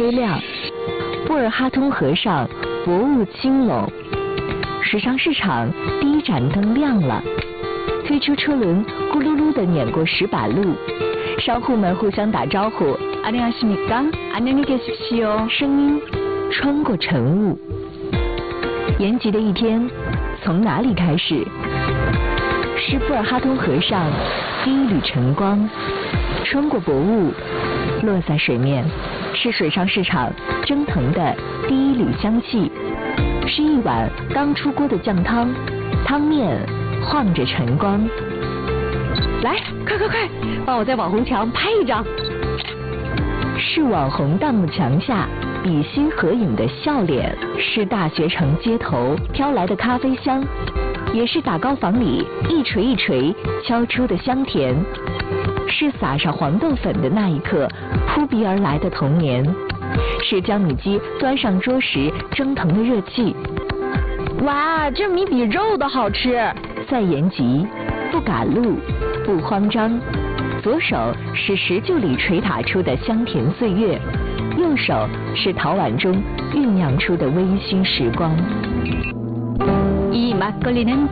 微亮。布尔哈通河上薄雾轻笼，水上市场第一盏灯亮了，推车车轮咕噜噜地碾过石板路，商户们互相打招呼，안녕하십니까？안녕히계십시오。声音穿过晨雾。延吉的一天从哪里开始？是布尔哈通河上第一缕晨光，穿过薄雾，落在水面。是水上市场蒸腾的第一缕香气，是一碗刚出锅的酱汤，汤面晃着晨光。来，快，帮我在网红墙拍一张。是网红弹幕墙下比心合影的笑脸，是大学城街头飘来的咖啡香，也是打糕房里一锤一锤敲出的香甜。是撒上黄豆粉的那一刻扑鼻而来的童年，是将米鸡端上桌时蒸腾的热气。 哇，这米比肉的好吃！ 在延吉，不赶路，不慌张。左手是石臼里捶打出的香甜岁月，右手是陶碗中酝酿出的微醺时光。 이 막걸리는